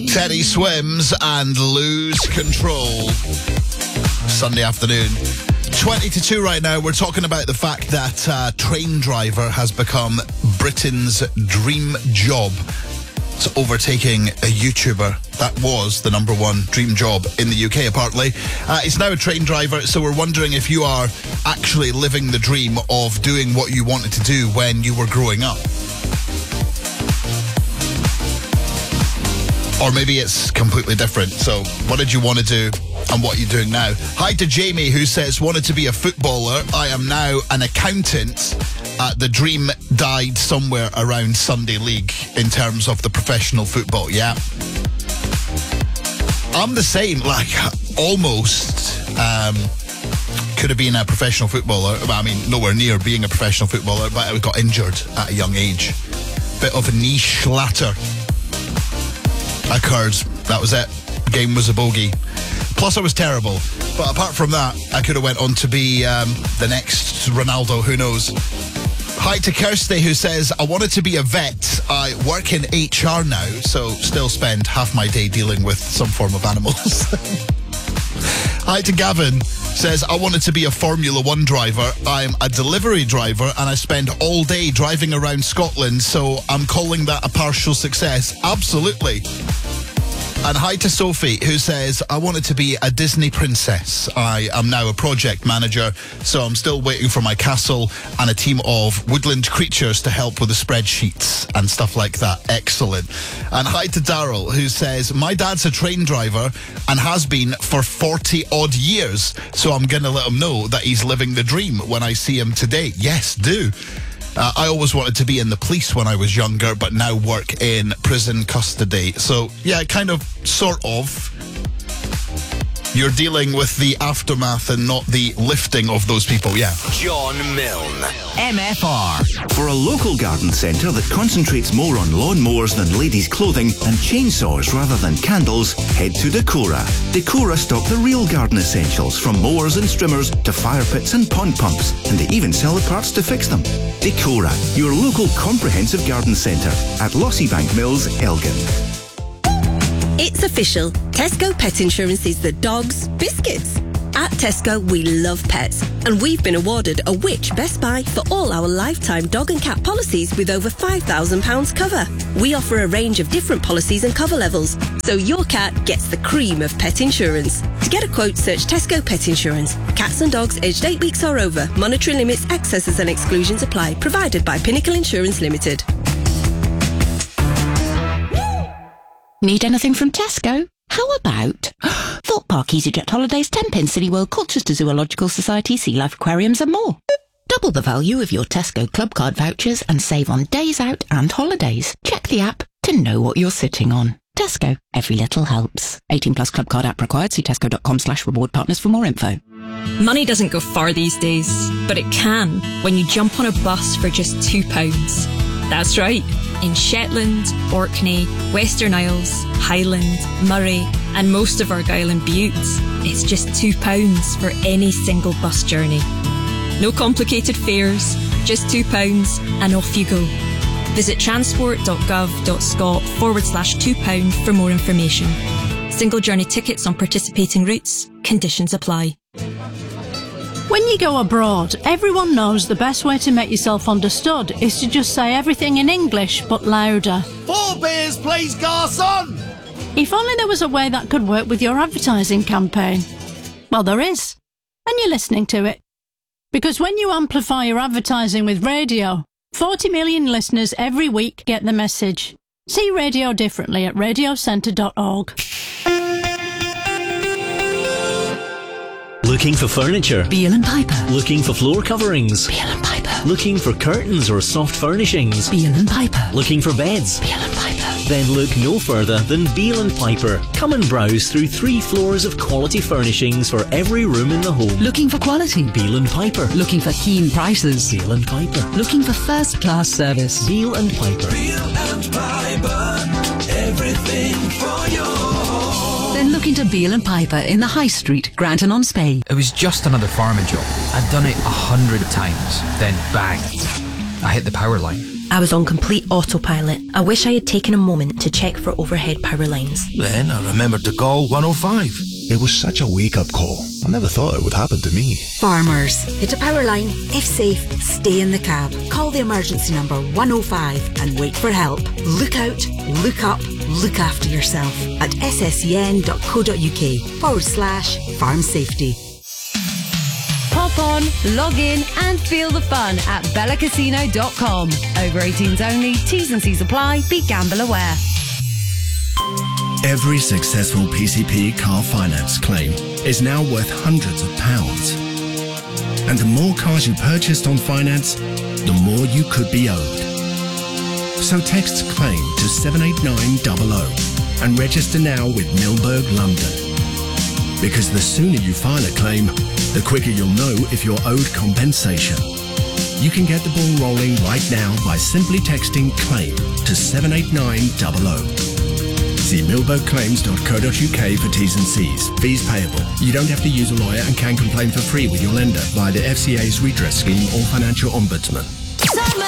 Teddy Swims and Lose Control. Sunday afternoon. 20 to 2 right now. We're talking about the fact that train driver has become Britain's dream job. It's overtaking a YouTuber. That was the number one dream job in the UK, apparently. It's now a train driver, so we're wondering if you are actually living the dream of doing what you wanted to do when you were growing up. Or maybe it's completely different. So what did you want to do and what are you doing now? Hi to Jamie, who says, wanted to be a footballer. I am now an accountant. The dream died somewhere around Sunday League in terms of the professional football. Yeah. I'm the same, like almost could have been a professional footballer. I mean, nowhere near being a professional footballer, but I got injured at a young age. Bit of a knee schlatter occurred. That was it. Game was a bogey. Plus I was terrible. But apart from that, I could have went on to be the next Ronaldo. Who knows? Hi to Kirsty, who says, I wanted to be a vet. I work in HR now, so still spend half my day dealing with some form of animals. Hi to Gavin, says, I wanted to be a Formula 1 driver. I'm a delivery driver and I spend all day driving around Scotland, so I'm calling that a partial success. Absolutely. And hi to Sophie, who says, I wanted to be a Disney princess. I am now a project manager, so I'm still waiting for my castle and a team of woodland creatures to help with the spreadsheets and stuff like that. Excellent. And hi to Daryl, who says, my dad's a train driver and has been for 40 odd years, so I'm going to let him know that he's living the dream when I see him today. Yes, do. I always wanted to be in the police when I was younger, but now work in prison custody. So, yeah, kind of, sort of. You're dealing with the aftermath and not the lifting of those people, yeah. John Milne. MFR. For a local garden centre that concentrates more on lawnmowers than ladies' clothing and chainsaws rather than candles, head to Decora. Decora stock the real garden essentials, from mowers and strimmers to fire pits and pond pumps, and they even sell the parts to fix them. Decora, your local comprehensive garden centre at Lossiebank Mills, Elgin. It's official. Tesco Pet Insurance is the dog's biscuits. At Tesco, we love pets, and we've been awarded a Which Best Buy for all our lifetime dog and cat policies with over £5,000 cover. We offer a range of different policies and cover levels, so your cat gets the cream of pet insurance. To get a quote, search Tesco Pet Insurance. Cats and dogs aged 8 weeks or over. Monetary limits, excesses and exclusions apply. Provided by Pinnacle Insurance Limited. Need anything from Tesco? How about Thought Park, EasyJet Holidays, 10-pin Cityworld, Colchester Zoological Society, Sea Life Aquariums and more. Double the value of your Tesco Club Card vouchers and save on days out and holidays. Check the app to know what you're sitting on. Tesco, every little helps. 18 plus Club Card app required. See tesco.com/reward partners for more info. Money doesn't go far these days, but it can when you jump on a bus for just £2. That's right. In Shetland, Orkney, Western Isles, Highland, Murray and most of Argyll and Bute, it's just £2 for any single bus journey. No complicated fares, just £2 and off you go. Visit transport.gov.scot/£2 for more information. Single journey tickets on participating routes. Conditions apply. When you go abroad, everyone knows the best way to make yourself understood is to just say everything in English, but louder. 4 beers, please, garçon! If only there was a way that could work with your advertising campaign. Well, there is. And you're listening to it. Because when you amplify your advertising with radio, 40 million listeners every week get the message. See radio differently at radiocentre.org. Looking for furniture? Beale and Piper. Looking for floor coverings? Beale and Piper. Looking for curtains or soft furnishings? Beale and Piper. Looking for beds? Beale and Piper. Then look no further than Beale and Piper. Come and browse through 3 floors of quality furnishings for every room in the home. Looking for quality? Beale and Piper. Looking for keen prices? Beale and Piper. Looking for first-class service? Beale and Piper. Beale and Piper, everything for your home. Then look into Beale and Piper in the High Street, Granton-on-Spey. It was just another farming job. I'd done it 100 times. Then bang, I hit the power line. I was on complete autopilot. I wish I had taken a moment to check for overhead power lines. Then I remembered to call 105. It was such a wake-up call. I never thought it would happen to me. Farmers, hit a power line. If safe, stay in the cab. Call the emergency number 105 and wait for help. Look out, look up, look after yourself at sscn.co.uk/farm safety. Pop on, log in and feel the fun at bellacasino.com. Over 18s only, T's and C's apply, be gamble aware. Every successful PCP car finance claim is now worth hundreds of pounds. And the more cars you purchased on finance, the more you could be owed. So text claim to 78900 and register now with Milberg London. Because the sooner you file a claim, the quicker you'll know if you're owed compensation. You can get the ball rolling right now by simply texting claim to 78900. See milbergclaims.co.uk for T's and C's. Fees payable. You don't have to use a lawyer and can complain for free with your lender via the FCA's redress scheme or financial ombudsman. Summer